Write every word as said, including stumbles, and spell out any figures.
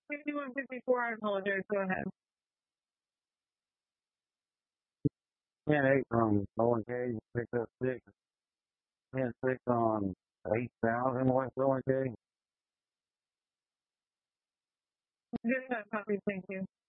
fifty-one fifty-four, I apologize. Go ahead. ten eight from Owen Cage, picked up six. ten six on eight thousand West Owen Cage. Get that copy, thank you.